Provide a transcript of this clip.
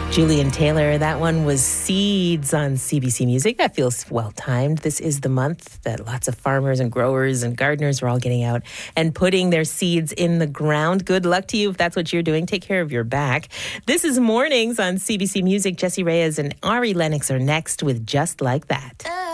Julian Taylor, that one was Seeds on CBC Music. That feels well-timed. This is the month that lots of farmers and growers and gardeners are all getting out and putting their seeds in the ground. Good luck to you if that's what you're doing. Take care of your back. This is Mornings on CBC Music. Jesse Reyes and Ari Lennox are next with Just Like That.